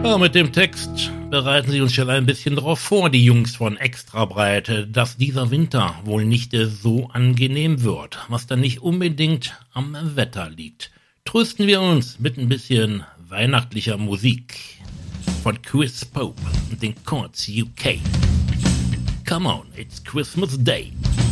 Ja, mit dem Text bereiten sie uns schon ein bisschen drauf vor, die Jungs von Extrabreite, dass dieser Winter wohl nicht so angenehm wird, was dann nicht unbedingt am Wetter liegt. Trösten wir uns mit ein bisschen weihnachtlicher Musik von Chris Pope und den Chords UK. Come on, it's Christmas Day.